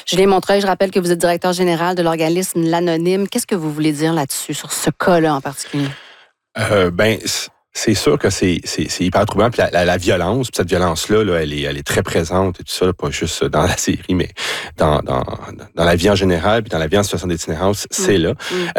Julien Montreuil, je rappelle que vous êtes directeur général de l'organisme L'Anonyme. Qu'est-ce que vous voulez dire là-dessus, sur ce cas-là en particulier? C'est sûr que c'est hyper troublant. Puis la violence, puis cette violence-là, là, elle est très présente et tout ça, là, pas juste dans la série, mais dans la vie en général, puis dans la vie en situation d'itinérance, c'est là.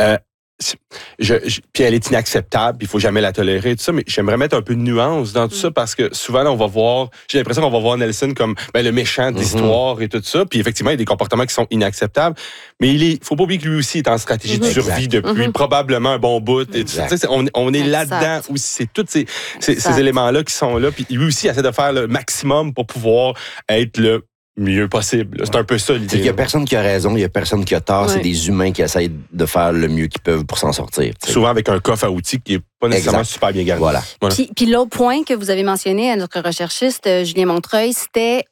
Puis elle est inacceptable, il faut jamais la tolérer, tout ça, mais j'aimerais mettre un peu de nuance dans tout ça, parce que souvent, là, j'ai l'impression qu'on va voir Nelson comme le méchant de l'histoire et tout ça, puis effectivement, il y a des comportements qui sont inacceptables, mais faut pas oublier que lui aussi est en stratégie de survie depuis probablement un bon bout. Et on est là-dedans aussi, c'est tous ces éléments-là qui sont là, puis lui aussi essaie de faire le maximum pour pouvoir être le mieux possible. C'est un peu ça l'idée. Il n'y a personne qui a raison, il n'y a personne qui a tort. C'est des humains qui essayent de faire le mieux qu'ils peuvent pour s'en sortir. Souvent avec un coffre à outils qui n'est pas nécessairement super bien garni. Voilà. Puis l'autre point que vous avez mentionné à notre recherchiste, Julien Montreuil, c'était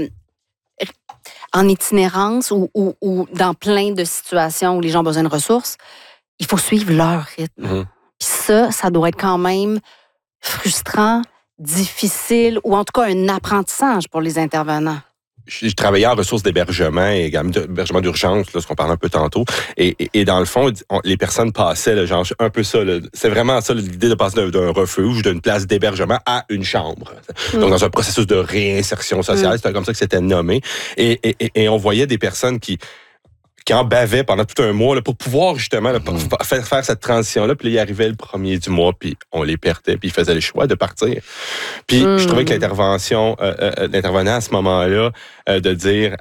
en itinérance ou dans plein de situations où les gens ont besoin de ressources, il faut suivre leur rythme. Puis ça doit être quand même frustrant, difficile, ou en tout cas un apprentissage pour les intervenants. Je travaillais en ressources d'hébergement et également d'hébergement d'urgence, là, ce qu'on parlait un peu tantôt. Et dans le fond, les personnes passaient, là, genre, un peu ça. C'est vraiment ça, l'idée de passer d'un refuge, d'une place d'hébergement à une chambre. Donc, dans un processus de réinsertion sociale, c'était comme ça que c'était nommé. Et on voyait des personnes qui en bavaient pendant tout un mois là, pour pouvoir justement là, faire cette transition-là. Puis là, il arrivait le premier du mois, puis on les perdait, puis ils faisaient le choix de partir. Puis je trouvais que l'intervenant à ce moment-là, de dire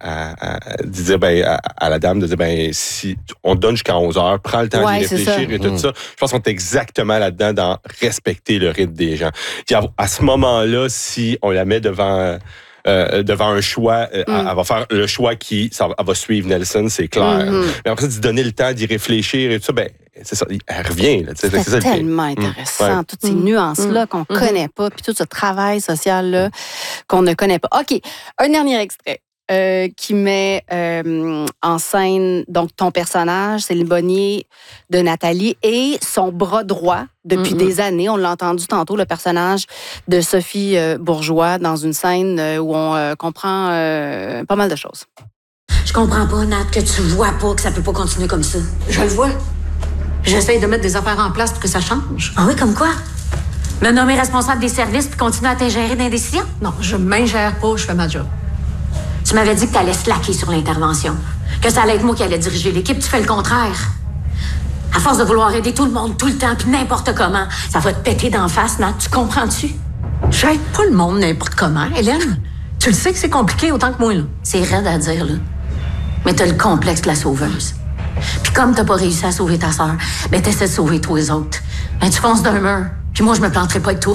à la dame, de dire, si on te donne jusqu'à 11 heures, prends le temps d'y réfléchir et tout ça. Je pense qu'on est exactement là-dedans dans respecter le rythme des gens. Puis à ce moment-là, si on la met devant un choix, elle va faire le choix elle va suivre Nelson, c'est clair. Mais après, d'y donner le temps d'y réfléchir et tout ça, c'est ça, elle revient. Là, c'est tellement intéressant, toutes ces nuances-là qu'on ne connaît pas, puis tout ce travail social-là qu'on ne connaît pas. OK, un dernier extrait. Qui met en scène donc ton personnage, c'est le bonnier de Nathalie, et son bras droit depuis des années. On l'a entendu tantôt, le personnage de Sophie Bourgeois dans une scène où on comprend pas mal de choses. Je comprends pas, Nat, que tu vois pas que ça peut pas continuer comme ça. Je le vois. J'essaye de mettre des affaires en place pour que ça change. Ah oui, comme quoi? Me nommer responsable des services puis continuer à t'ingérer dans les décisions? Non, je m'ingère pas, je fais ma job. Tu m'avais dit que t'allais slacker sur l'intervention, que ça allait être moi qui allais diriger l'équipe. Tu fais le contraire. À force de vouloir aider tout le monde, tout le temps, puis n'importe comment, ça va te péter d'en face, Nat. Tu comprends-tu? J'aide pas le monde n'importe comment, Hélène. Tu le sais que c'est compliqué autant que moi, là. C'est raide à dire, là. Mais t'as le complexe de la sauveuse. Puis comme t'as pas réussi à sauver ta sœur, t'essaies de sauver tous les autres. Tu fonces d'un mur, puis moi, je me planterai pas avec toi.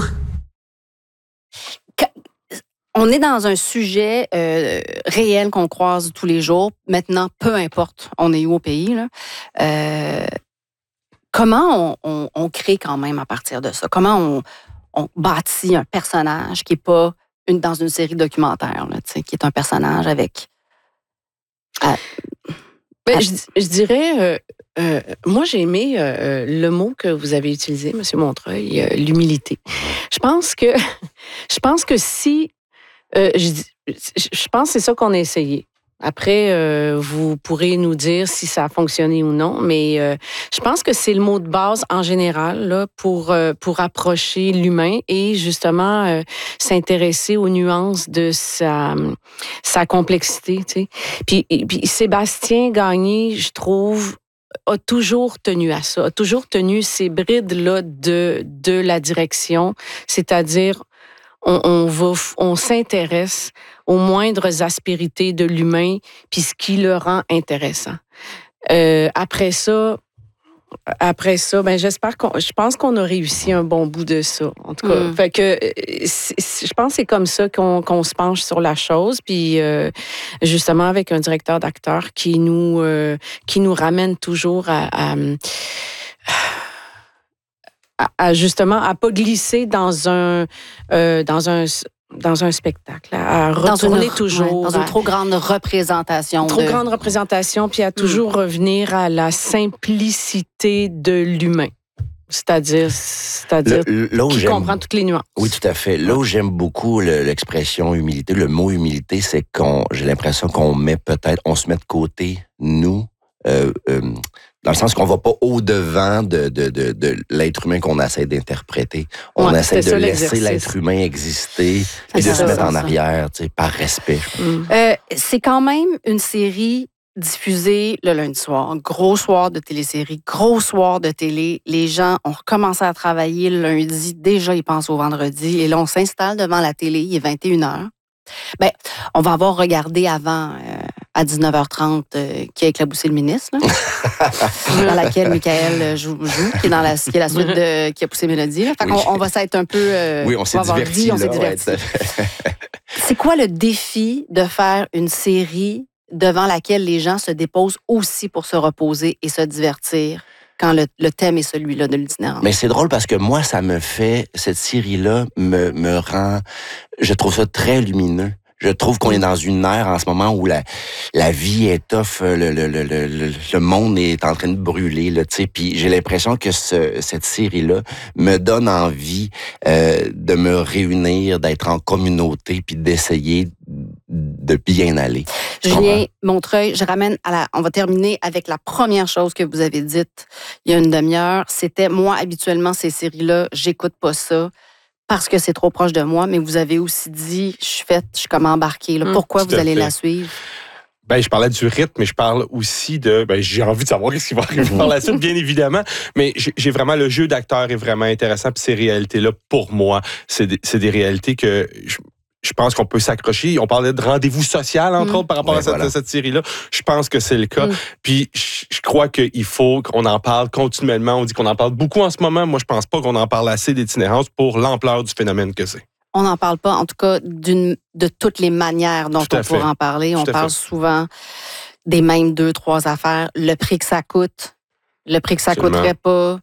On est dans un sujet réel qu'on croise tous les jours. Maintenant, peu importe, on est où au pays, là. Comment on crée quand même à partir de ça? Comment on bâtit un personnage qui n'est pas dans une série documentaire, là, qui est un personnage avec... Je dirais... moi, j'ai aimé le mot que vous avez utilisé, M. Montreuil, l'humilité. Je pense que si... je pense que c'est ça qu'on a essayé. Après, vous pourrez nous dire si ça a fonctionné ou non, mais je pense que c'est le mot de base en général là, pour approcher l'humain et justement s'intéresser aux nuances de sa complexité. Tu sais. Puis Sébastien Gagné, je trouve, a toujours tenu à ça, a toujours tenu ces brides-là de la direction, c'est-à-dire on s'intéresse aux moindres aspérités de l'humain puis ce qui le rend intéressant. Après ça, je pense qu'on a réussi un bon bout de ça. En tout cas, fait que je pense que c'est comme ça qu'on se penche sur la chose. Puis justement avec un directeur d'acteur qui nous ramène toujours à justement à pas glisser dans un spectacle, à retourner toujours dans une trop grande représentation. Grande représentation, puis à toujours revenir à la simplicité de l'humain. C'est-à-dire qui comprend toutes les nuances. Oui, tout à fait. Là où j'aime beaucoup l'expression humilité, le mot humilité, c'est j'ai l'impression qu'on se met de côté, nous, dans le sens qu'on va pas au-devant de l'être humain qu'on essaie d'interpréter. On essaie de laisser l'être humain exister et de se mettre en arrière, par respect. C'est quand même une série diffusée le lundi soir. Gros soir de télésérie, gros soir de télé. Les gens ont recommencé à travailler le lundi. Déjà, ils pensent au vendredi. Et là, on s'installe devant la télé. Il est 21h. Ben, on va avoir regardé avant, à 19h30, qui a éclaboussé le ministre, là, dans laquelle Michael joue, qui est la suite de qui a poussé Mélodie. Là. Fait qu'on va s'être un peu... oui, on s'est divertis. C'est quoi le défi de faire une série devant laquelle les gens se déposent aussi pour se reposer et se divertir quand le thème est celui-là de l'itinérance? Mais c'est drôle parce que moi, cette série-là me rend... Je trouve ça très lumineux. Je trouve qu'on est dans une ère en ce moment où la vie est tough, le monde est en train de brûler, là, tu sais. Puis j'ai l'impression que cette série-là me donne envie de me réunir, d'être en communauté, puis d'essayer de bien aller. Julien Montreuil, on va terminer avec la première chose que vous avez dite il y a une demi-heure. C'était, moi, habituellement, ces séries-là, j'écoute pas ça parce que c'est trop proche de moi, mais vous avez aussi dit, je suis comme embarquée. Là. Pourquoi vous allez la suivre? Ben, je parlais du rythme, mais je parle aussi j'ai envie de savoir ce qui va arriver par la suite, bien évidemment. Mais j'ai vraiment, le jeu d'acteur est vraiment intéressant. Puis ces réalités-là, pour moi, c'est des réalités que je pense qu'on peut s'accrocher. On parlait de rendez-vous social, entre autres, par rapport à cette série-là. Je pense que c'est le cas. Puis, je crois qu'il faut qu'on en parle continuellement. On dit qu'on en parle beaucoup en ce moment. Moi, je pense pas qu'on en parle assez d'itinérance pour l'ampleur du phénomène que c'est. On n'en parle pas, en tout cas, de toutes les manières dont on pourrait en parler. On parle souvent des mêmes 2-3 affaires. Le prix que ça coûte, le prix que ça coûterait pas.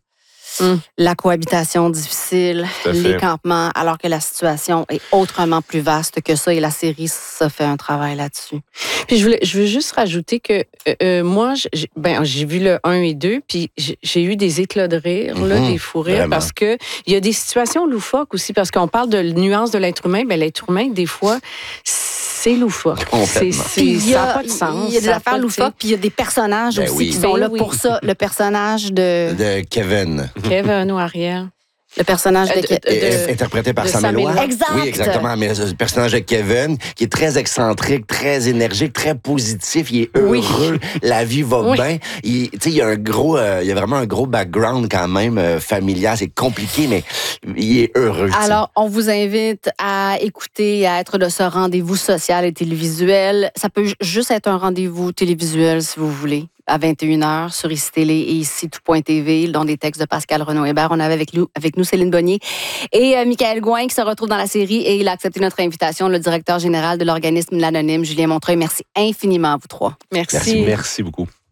La cohabitation difficile, les campements, alors que la situation est autrement plus vaste que ça et la série, ça fait un travail là-dessus. Puis je veux juste rajouter que moi, j'ai vu le 1 et 2, puis j'ai eu des éclats de rire, des fous rires, parce que il y a des situations loufoques aussi, parce qu'on parle de nuances de l'être humain, ben l'être humain, des fois, c'est loufoque. Ça n'a pas de sens. Il y a des affaires loufoques, puis il y a des personnages aussi qui sont là pour ça. Le personnage de Kevin. Kevin ou Ariel. Le personnage interprété par Sam Eloi. Exact. Oui, exactement. Mais le personnage de Kevin, qui est très excentrique, très énergique, très positif, il est heureux, la vie va bien. Il y a vraiment un gros background quand même familial. C'est compliqué, mais il est heureux. Alors, on vous invite à écouter, à être de ce rendez-vous social et télévisuel. Ça peut juste être un rendez-vous télévisuel, si vous voulez, à 21h sur ICI Télé et ici tout.tv, dont des textes de Pascal Renaud-Hébert. On avait avec nous Céline Bonnier et Michael Gouin qui se retrouve dans la série et il a accepté notre invitation, le directeur général de l'organisme L'Anonyme, Julien Montreuil. Merci infiniment à vous trois. Merci. Merci beaucoup.